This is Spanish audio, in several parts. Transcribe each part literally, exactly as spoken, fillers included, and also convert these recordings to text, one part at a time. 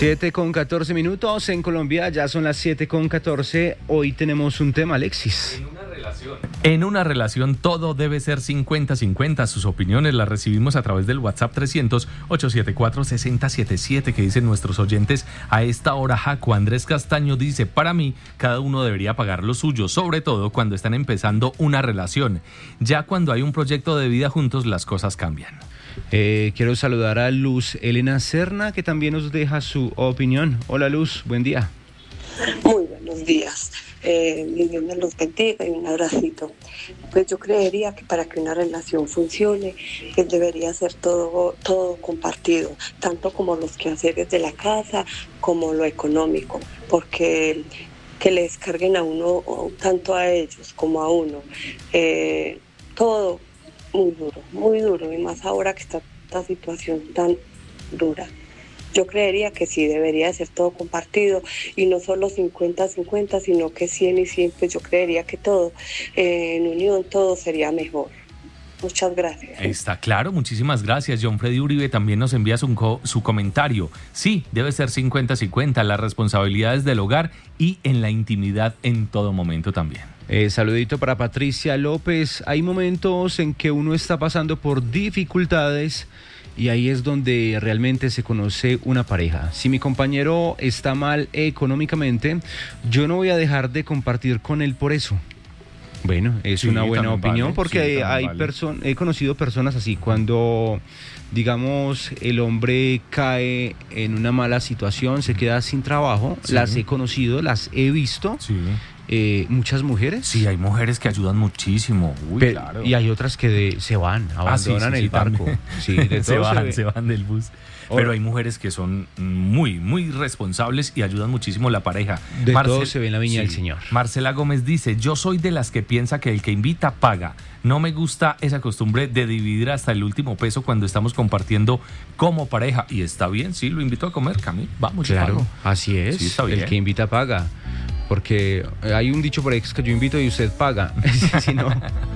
siete con catorce minutos en Colombia, ya son las siete con catorce. Hoy tenemos un tema, Alexis. En una relación. En una relación todo debe ser cincuenta cincuenta. Sus opiniones las recibimos a través del WhatsApp trescientos, ochocientos setenta y cuatro, sesenta setenta y siete que dicen nuestros oyentes a esta hora. Jaco Andrés Castaño dice: para mí, cada uno debería pagar lo suyo, sobre todo cuando están empezando una relación. Ya cuando hay un proyecto de vida juntos, las cosas cambian. Eh, quiero saludar a Luz Elena Serna, que también nos deja su opinión. Hola Luz, buen día. Muy buenos días. Eh, mi Dios me los bendiga y un abracito. Pues yo creería que para que una relación funcione, pues debería ser todo, todo compartido, tanto como los quehaceres de la casa, como lo económico, porque que les descarguen a uno, tanto a ellos como a uno, eh, todo muy duro, muy duro, y más ahora que está esta situación tan dura. Yo creería que sí, debería de ser todo compartido y no solo cincuenta cincuenta, sino que cien y cien, pues yo creería que todo, eh, en unión todo sería mejor. Muchas gracias. Está claro, muchísimas gracias. John Freddy Uribe también nos envía su, co- su comentario. Sí, debe ser cincuenta cincuenta, las responsabilidades del hogar y en la intimidad en todo momento también. Eh, saludito para Patricia López. Hay momentos en que uno está pasando por dificultades y ahí es donde realmente se conoce una pareja. Si mi compañero está mal económicamente, yo no voy a dejar de compartir con él por eso. Bueno, es Sí, una buena también opinión vale, porque sí, hay, también hay vale. perso- he conocido personas así, cuando digamos el hombre cae en una mala situación, se queda sin trabajo, Sí. las he conocido, las he visto, Sí. eh, muchas mujeres. Sí, hay mujeres que ayudan muchísimo. Uy, Pe- claro. Y hay otras que de- se van, Ah, sí, abandonan sí, sí, el barco. también. Sí, de se todo van, ve. se van del bus. Ahora- Pero hay mujeres que son muy, muy responsables y ayudan muchísimo la pareja. De todo se ve en la viña del Señor. Marcela Gómez dice: yo soy de las que piensa que el que invita paga. No me gusta esa costumbre de dividir hasta el último peso cuando estamos compartiendo como pareja. Y está bien, sí, lo invito a comer, Camil. Vamos, yo Claro, pago. así es. Sí, está bien. El que invita paga. Porque hay un dicho por ahí que es que yo invito y usted paga. Si no,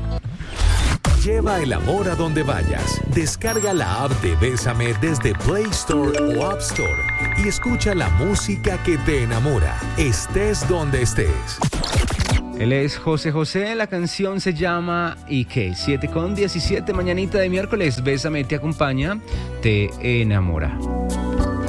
Lleva el amor a donde vayas. Descarga la app de Bésame desde Play Store o App Store y escucha la música que te enamora, estés donde estés. él es José José, la canción se llama ¿Y qué? siete con diecisiete, mañanita de miércoles. Bésame te acompaña, te enamora.